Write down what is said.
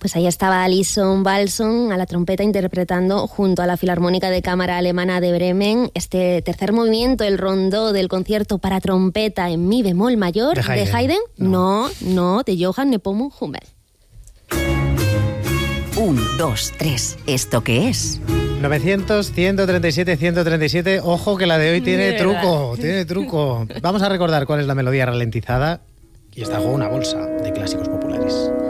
Pues ahí estaba Alison Balson a la trompeta interpretando junto a la Filarmónica de Cámara Alemana de Bremen este tercer movimiento, el rondó del concierto para trompeta en mi bemol mayor de Haydn. No, de Johann Nepomuk Hummel. 1, 2, 3. ¿Esto qué es? 900, 137, 137. Ojo que la de hoy tiene truco. Vamos a recordar cuál es la melodía ralentizada y está en juego una bolsa de clásicos populares.